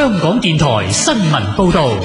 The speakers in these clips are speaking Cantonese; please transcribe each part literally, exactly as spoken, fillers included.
香港電台新聞報道。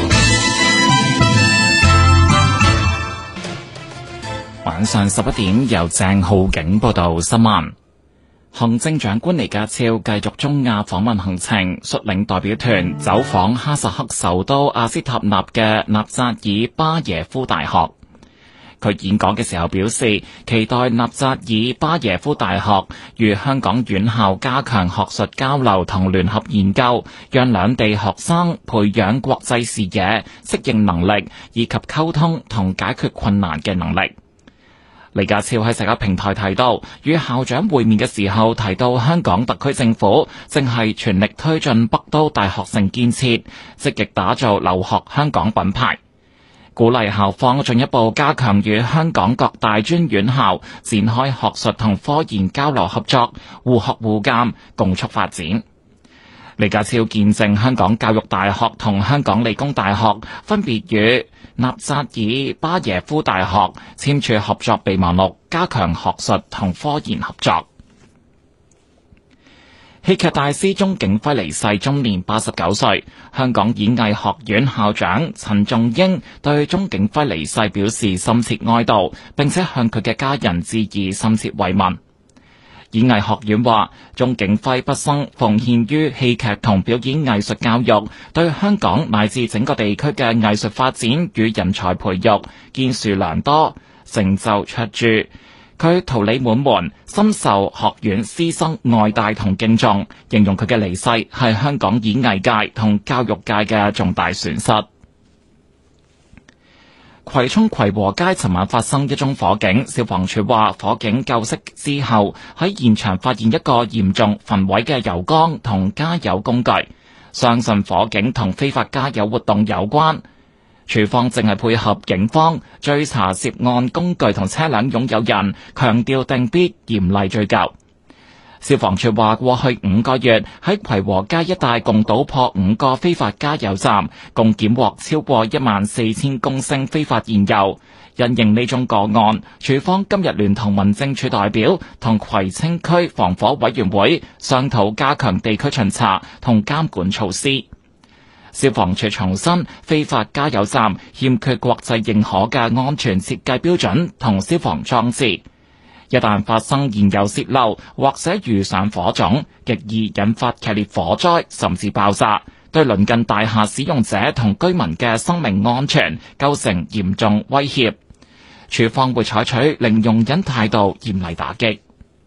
晚上十一點，由鄭浩景報道新聞。行政長官李家超繼續中亞訪問行程，率領代表團走訪哈薩克首都阿斯塔納嘅納扎爾巴耶夫大學。佢演講嘅時候表示，期待納扎爾巴耶夫大學與香港院校加強學術交流同聯合研究，讓兩地學生培養國際視野、適應能力以及溝通同解決困難嘅能力。李家超喺社交平台提到，與校長會面嘅時候提到，香港特區政府正係全力推進北都大學城建設，積極打造留學香港品牌，鼓勵校方進一步加強與香港各大專院校展開學術同科研交流合作，互學互鑒，共促發展。李家超見證香港教育大學同香港理工大學分別與納扎爾巴耶夫大學簽署合作備忘錄，加強學術同科研合作。戲劇大師鍾景輝離世，終年八十九歲。香港演藝學院校長陳仲英對鍾景輝離世表示深切哀悼，並且向佢嘅家人致以深切慰問。演藝學院話，鍾景輝畢生奉獻於戲劇同表演藝術教育，對香港乃至整個地區嘅藝術發展與人才培育建樹良多，成就卓著。佢桃李滿門，深受學院師生愛戴同敬重，形容佢嘅離世係香港演藝界同教育界嘅重大損失。葵涌葵和街尋晚發生一宗火警，消防處話火警救熄之後，喺現場發現一個嚴重焚毀嘅油缸同加油工具，相信火警同非法加油活動有關。處方正係配合警方追查涉案工具同車輛擁有人，強調定必嚴厲追究。消防處話，過去五個月喺葵和街一帶共搗破五個非法加油站，共檢獲超過一萬四千公升非法燃油。因應呢宗個案，處方今日聯同民政處代表同葵青區防火委員會商討加強地區巡查同監管措施。消防處重申，非法加油站欠缺國際認可嘅安全設計標準同消防裝置。一旦發生燃油洩漏，或者遇上火種，極易引發劇烈火災，甚至爆炸，對鄰近大廈使用者同居民嘅生命安全構成嚴重威脅。處方會採取零容忍態度，嚴厲打擊。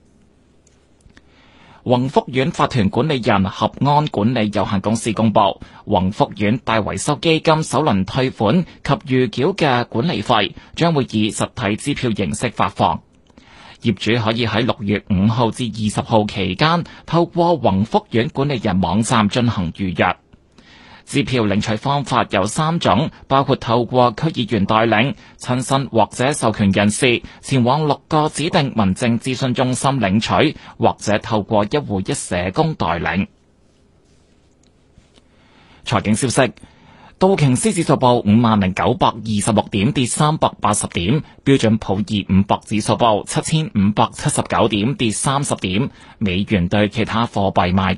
宏福苑法團管理人合安管理有限公司公布，宏福苑大維修基金首輪退款及預繳嘅管理費將會以實體支票形式發放。業主可以喺六月五號至二十號期間透過宏福苑管理人網站進行預約。支票領取方法有三種，包括透過區議員代領、親身或者授權人士前往六個指定民政諮詢中心領取，或者透過一戶一社工代領。財經消息，道瓊斯指數報五萬零九百二十六點，跌三百八十點；標準普爾五百指數報七千五百七十九點，跌三十點。美元對其他貨幣賣